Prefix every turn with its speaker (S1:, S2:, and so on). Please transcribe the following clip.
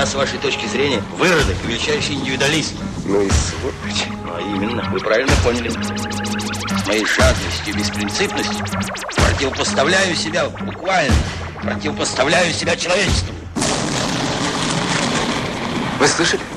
S1: Я, с вашей точки зрения, выродок, величайший индивидуалист.
S2: Ну и сволочь.
S1: Ну, именно, вы правильно поняли. С моей жадностью и беспринципностью противопоставляю себя буквально, противопоставляю себя человечеству.
S2: Вы слышали?